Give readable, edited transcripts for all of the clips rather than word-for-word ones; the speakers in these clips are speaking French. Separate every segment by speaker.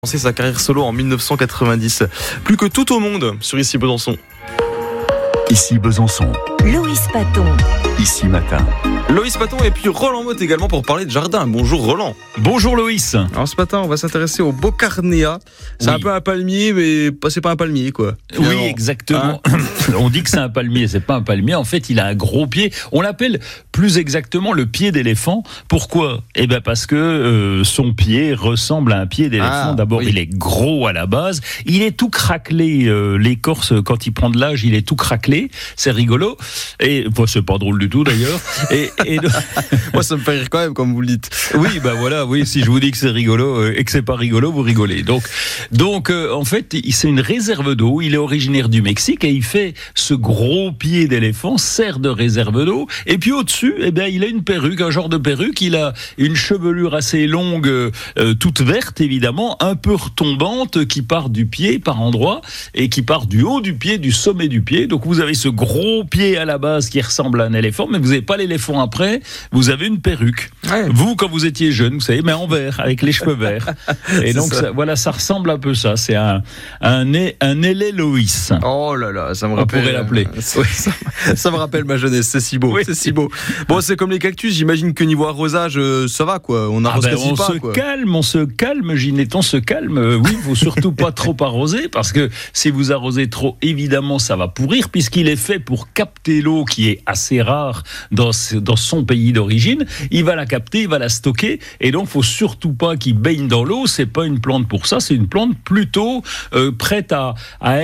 Speaker 1: Commencé sa carrière solo en 1990. Plus que tout au monde sur Ici Besançon.
Speaker 2: Ici Besançon.
Speaker 3: Loïs Paton.
Speaker 2: Ici Matin.
Speaker 1: Loïs Paton et puis Roland Motte également pour parler de jardin. Bonjour Roland.
Speaker 4: Bonjour Loïs.
Speaker 1: Alors ce matin on va s'intéresser au Boccarnea. C'est un peu un palmier mais c'est pas un palmier quoi.
Speaker 4: Oui exactement. On dit que c'est un palmier, c'est pas un palmier. En fait il a un gros pied. On l'appelle plus exactement le pied d'éléphant. Pourquoi ? Eh bien parce que son pied ressemble à un pied d'éléphant. D'abord il est gros à la base. Il est tout craquelé. L'écorce quand il prend de l'âge il est tout craquelé. C'est rigolo. Et c'est pas drôle du tout d'ailleurs. Et
Speaker 1: moi ça me fait rire quand même comme vous le dites.
Speaker 4: Oui voilà, si je vous dis que c'est rigolo et que c'est pas rigolo, vous rigolez. Donc en fait, c'est une réserve d'eau, il est originaire du Mexique et il fait ce gros pied d'éléphant, sert de réserve d'eau et puis au-dessus, il a une perruque, un genre de perruque, il a une chevelure assez longue toute verte évidemment, un peu retombante qui part du pied par endroits et qui part du haut du pied, du sommet du pied. Donc vous avez ce gros pied à la base qui ressemble à un éléphant, mais vous n'avez pas l'éléphant après, vous avez une perruque. Ouais. Vous, quand vous étiez jeune, vous savez, mais en vert, avec les cheveux verts. Et donc, ça ressemble un peu ça. C'est un ailé Loïs.
Speaker 1: Oh là là, ça me rappelle.
Speaker 4: On pourrait l'appeler.
Speaker 1: Ça me rappelle ma jeunesse, c'est si beau. Oui. C'est si beau. Bon, c'est comme les cactus, j'imagine que niveau arrosage, ça va quoi. On arrose
Speaker 4: on se calme, Ginette, on se calme. Oui, il faut surtout pas trop arroser, parce que si vous arrosez trop, évidemment, ça va pourrir, puisqu'il est fait pour capter l'eau qui est assez rare dans son pays d'origine. Il va la capter, il va la stocker, et donc faut surtout pas qu'il baigne dans l'eau. C'est pas une plante pour ça, c'est une plante plutôt prête à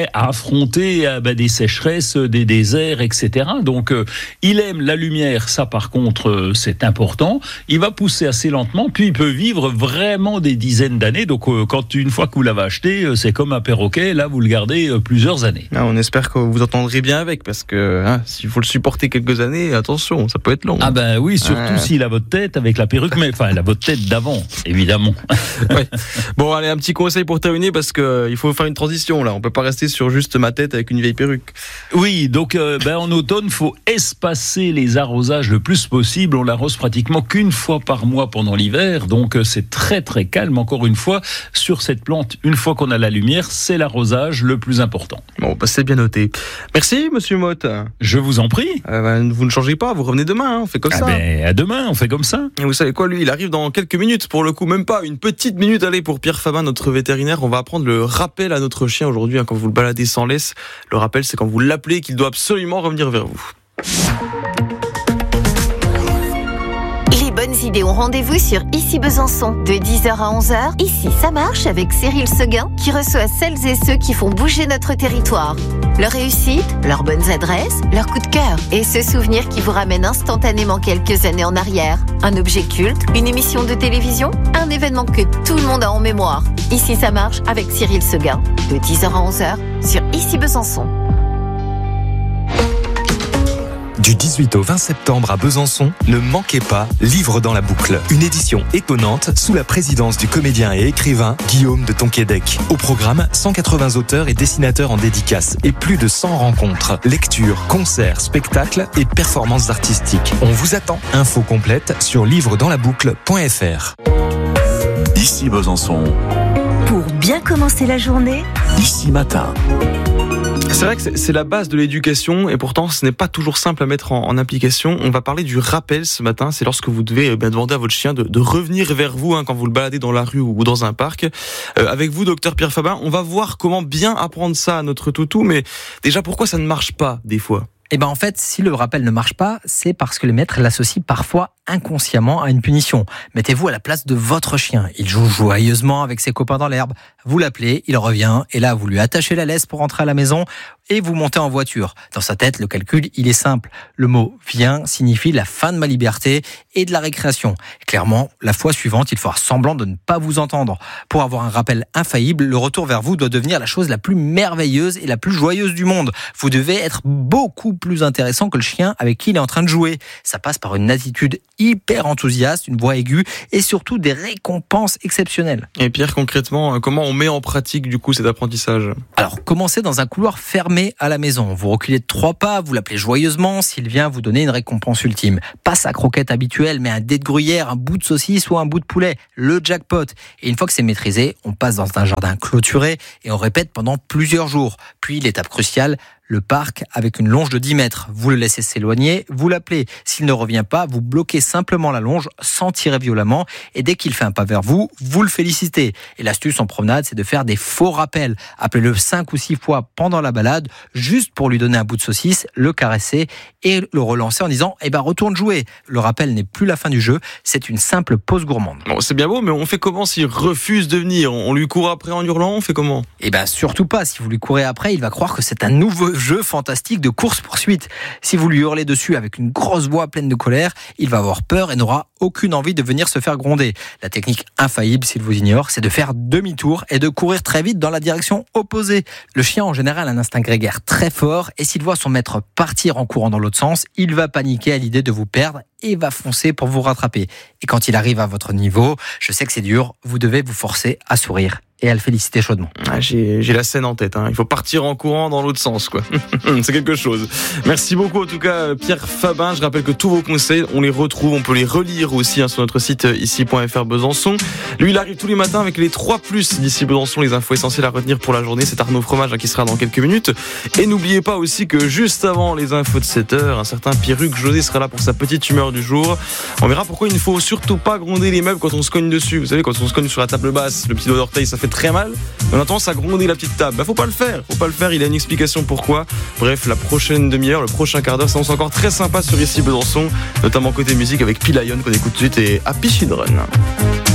Speaker 4: affronter des sécheresses, des déserts, etc. Donc il aime la lumière, ça par contre c'est important. Il va pousser assez lentement, puis il peut vivre vraiment des dizaines d'années. Donc une fois que vous l'avez acheté, c'est comme un perroquet, là vous le gardez plusieurs années.
Speaker 1: On espère que vous entendrez bien avec, parce que s'il faut le supporter quelques années, attention, ça peut être long.
Speaker 4: Oui, surtout s'il a votre tête avec la perruque, mais il a votre tête d'avant, évidemment.
Speaker 1: Ouais. Bon, allez, un petit conseil pour terminer, parce que il faut faire une transition là. On peut pas rester sur juste ma tête avec une vieille perruque.
Speaker 4: Oui, donc en automne, faut espacer les arrosages le plus possible. On l'arrose pratiquement qu'une fois par mois pendant l'hiver, donc c'est très très calme. Encore une fois, sur cette plante, une fois qu'on a la lumière, c'est l'arrosage le plus important.
Speaker 1: Bon, c'est bien noté. Merci, Monsieur Motte.
Speaker 4: Je vous en prie.
Speaker 1: Vous ne changez pas, vous revenez demain. On fait comme ça.
Speaker 4: À demain, on fait comme ça.
Speaker 1: Et vous savez quoi, lui, il arrive dans quelques minutes, pour le coup, même pas une petite minute. Allez, pour Pierre Fabin, notre vétérinaire, on va apprendre le rappel à notre chien aujourd'hui, quand vous le baladez sans laisse. Le rappel, c'est quand vous l'appelez qu'il doit absolument revenir vers vous.
Speaker 3: Les bonnes idées ont rendez-vous sur Ici Besançon. De 10h à 11h, Ici ça marche avec Cyril Seguin qui reçoit celles et ceux qui font bouger notre territoire. Leur réussite, leurs bonnes adresses, leurs coups de cœur et ce souvenir qui vous ramène instantanément quelques années en arrière. Un objet culte, une émission de télévision, un événement que tout le monde a en mémoire. Ici ça marche avec Cyril Seguin. De 10h à 11h sur Ici Besançon.
Speaker 5: Du 18 au 20 septembre à Besançon, ne manquez pas Livre dans la boucle. Une édition étonnante sous la présidence du comédien et écrivain Guillaume de Tonquédec. Au programme, 180 auteurs et dessinateurs en dédicace et plus de 100 rencontres, lectures, concerts, spectacles et performances artistiques. On vous attend. Info complète sur livredanslaboucle.fr.
Speaker 2: Ici Besançon.
Speaker 3: Pour bien commencer la journée,
Speaker 2: Ici Matin.
Speaker 1: C'est vrai que c'est la base de l'éducation et pourtant ce n'est pas toujours simple à mettre en application. On va parler du rappel ce matin. C'est lorsque vous devez demander à votre chien de revenir vers vous quand vous le baladez dans la rue ou dans un parc. Avec vous, docteur Pierre Fabin, on va voir comment bien apprendre ça à notre toutou. Mais déjà, pourquoi ça ne marche pas des fois ?
Speaker 6: En fait, si le rappel ne marche pas, c'est parce que le maître l'associe parfois inconsciemment à une punition. Mettez-vous à la place de votre chien. Il joue joyeusement avec ses copains dans l'herbe. Vous l'appelez, il revient, et là, vous lui attachez la laisse pour rentrer à la maison et vous montez en voiture. Dans sa tête, le calcul, il est simple. Le mot « vient » signifie la fin de ma liberté et de la récréation. Clairement, la fois suivante, il fera semblant de ne pas vous entendre. Pour avoir un rappel infaillible, le retour vers vous doit devenir la chose la plus merveilleuse et la plus joyeuse du monde. Vous devez être beaucoup plus intéressant que le chien avec qui il est en train de jouer. Ça passe par une attitude hyper enthousiaste, une voix aiguë et surtout des récompenses exceptionnelles.
Speaker 1: Et Pierre, concrètement, comment on met en pratique du coup cet apprentissage ?
Speaker 6: Alors, commencez dans un couloir fermé à la maison. Vous reculez de 3 pas, vous l'appelez joyeusement s'il vient vous donner une récompense ultime. Pas sa croquette habituelle, mais un dé de gruyère, un bout de saucisse ou un bout de poulet. Le jackpot. Et une fois que c'est maîtrisé, on passe dans un jardin clôturé et on répète pendant plusieurs jours. Puis, l'étape cruciale, le parc avec une longe de 10 mètres. Vous le laissez s'éloigner, vous l'appelez. S'il ne revient pas, vous bloquez simplement la longe sans tirer violemment. Et dès qu'il fait un pas vers vous, vous le félicitez. Et l'astuce en promenade, c'est de faire des faux rappels. Appelez-le 5 ou 6 fois pendant la balade, juste pour lui donner un bout de saucisse, le caresser et le relancer en disant « retourne jouer ». Le rappel n'est plus la fin du jeu, c'est une simple pause gourmande.
Speaker 1: Bon, c'est bien beau, mais on fait comment s'il refuse de venir ? On lui court après en hurlant, on fait comment ?
Speaker 6: Surtout pas. Si vous lui courez après, il va croire que c'est un nouveau jeu fantastique de course-poursuite. Si vous lui hurlez dessus avec une grosse voix pleine de colère, il va avoir peur et n'aura aucune envie de venir se faire gronder. La technique infaillible, s'il vous ignore, c'est de faire demi-tour et de courir très vite dans la direction opposée. Le chien, en général, a un instinct grégaire très fort et s'il voit son maître partir en courant dans l'autre sens, il va paniquer à l'idée de vous perdre et va foncer pour vous rattraper. Et quand il arrive à votre niveau, je sais que c'est dur, vous devez vous forcer à sourire et à le féliciter chaudement.
Speaker 1: J'ai la scène en tête, hein. Il faut partir en courant dans l'autre sens, quoi. C'est quelque chose. Merci beaucoup en tout cas Pierre Fabin. Je rappelle que tous vos conseils, on les retrouve, on peut les relire aussi sur notre site ici.fr Besançon. Lui, il arrive tous les matins avec les 3+ d'ici Besançon, les infos essentielles à retenir pour la journée. C'est Arnaud Fromage qui sera dans quelques minutes. Et n'oubliez pas aussi que juste avant les infos de 7h, un certain Pierruc José sera là pour sa petite humeur du jour. On verra pourquoi il ne faut surtout pas gronder les meubles quand on se cogne dessus. Vous savez, quand on se cogne sur la table basse, le petit doigt d'orteil, ça fait très mal. On a tendance à gronder la petite table. Faut pas le faire. Il a une explication pourquoi. Bref, la prochaine demi-heure, le prochain quart d'heure, s'annonce encore très sympa sur ici Besançon, notamment côté musique avec Pilayon qu'on écoute tout de suite et Happy Children.